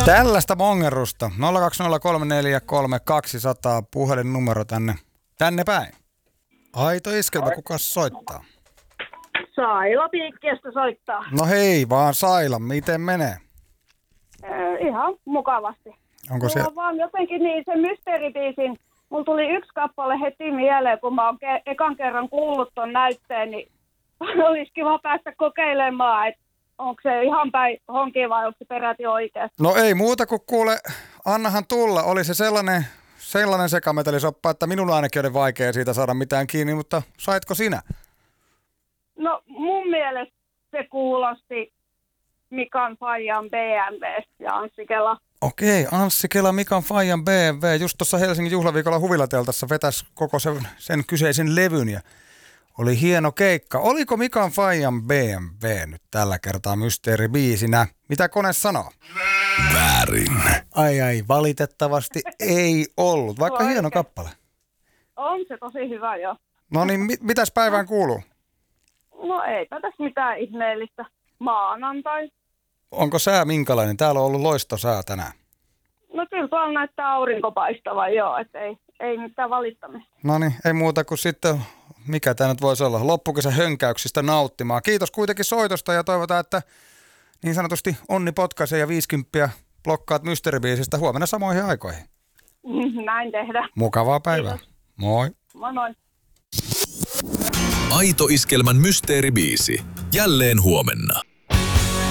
Tällaista mongerusta. 020343200 puhelinnumero tänne päin. Aito iskelmä, kuka soittaa? Saila Piikkiöstä soittaa. No hei vaan Saila, miten menee? Ihan mukavasti. Onko se? Mulla on vaan jotenkin niin se mysteeribiisin, mulla tuli yksi kappale heti mieleen, kun mä oon ekan kerran kuullut ton näytteen, niin olisi kiva päästä kokeilemaan, että onko se ihan päin honkia vai onko se peräti oikeasti. No ei muuta kuin kuule, annahan tulla. Oli se sellainen sekametelisoppa, että minun ainakin oli vaikea siitä saada mitään kiinni, mutta saitko sinä? No mun mielestä se kuulosti Mikan Fajan BMW:stä ja Anssi Kela. Okei, Anssi Kela, Mikan Fajan BMW. Just tuossa Helsingin juhlaviikolla Huvilateltassa vetäisi koko sen kyseisen levyn ja oli hieno keikka. Oliko Mikan Fajan BMW nyt tällä kertaa mysteeribiisinä? Mitä kone sanoo? Väärin. Ai, valitettavasti ei ollut, vaikka Oikein. hieno kappale. On se tosi hyvä jo. No niin, mitäs päivään kuuluu? No eipä tässä mitään ihmeellistä. Maanantai. Onko sää minkälainen? Täällä on ollut loistosää tänään. No kyllä tuolla näyttää aurinko paistava, joo, että ei mitään valittamista. No niin, ei muuta kuin sitten, mikä tämä nyt voisi olla, loppukesän hönkäyksistä nauttimaan. Kiitos kuitenkin soitosta ja toivotaan, että niin sanotusti onni potkaisee ja 50 blokkaat mysteeribiisistä huomenna samoihin aikoihin. Näin tehdään. Mukavaa päivää. Kiitos. Moi. Moi moi. Aito iskelmän mysteeribiisi. Jälleen huomenna.